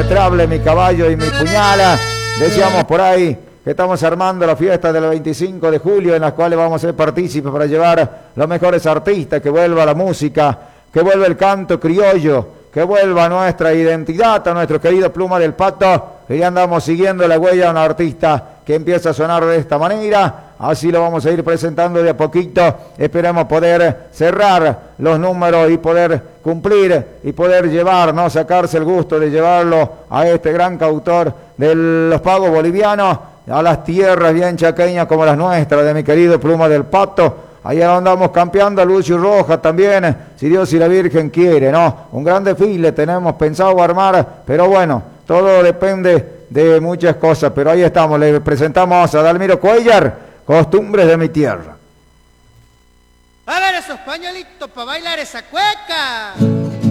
Trable, mi caballo y mi puñala. Decíamos por ahí que estamos armando la fiesta del 25 de julio en las cuales vamos a ser partícipes para llevar los mejores artistas, que vuelva la música, que vuelva el canto criollo, que vuelva nuestra identidad, a nuestro querido Pluma del Pato, que ya andamos siguiendo la huella de un artista que empieza a sonar de esta manera. Así lo vamos a ir presentando de a poquito. Esperemos poder cerrar los números y poder cumplir y poder llevar, no sacarse el gusto de llevarlo a este gran cautor de los pagos bolivianos, a las tierras bien chaqueñas como las nuestras, de mi querido Pluma del Pato. Allá andamos campeando a Lucio Rojas también, si Dios y la Virgen quiere, ¿no? Un gran desfile tenemos pensado armar, pero bueno, todo depende de muchas cosas. Pero ahí estamos, le presentamos a Dalmiro Cuellar, Costumbres de mi Tierra. A ver esos pañuelitos para bailar esa cueca.